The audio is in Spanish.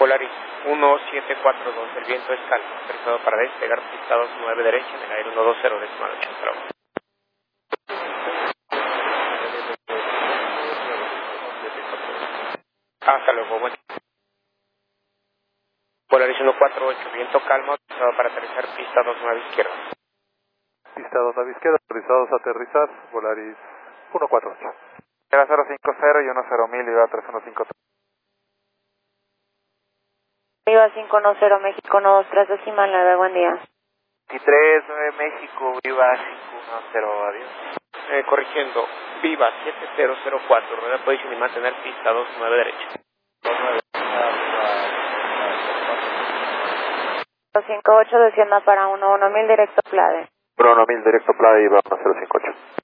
Polaris 1742, el viento es calmo, autorizado para despegar pista 29 derecha en el aire 120 decimal 8, bravo. Hasta luego, bueno. Polaris 148, viento calmo, autorizado para aterrizar pista 29 izquierda. Pista 29 izquierda, autorizados a aterrizar, Polaris 148. Era 050 y 10.000, iba 3153. Viva 510 México 123 decimal 9, buen día. 23 9 México, Viva 510, adiós. Corrigiendo, Viva 7004, rueda posición y mantener pista 29 derecha. 58 descienda para 11.000 directo Plade. 1000 directo Plade, Viva 1058.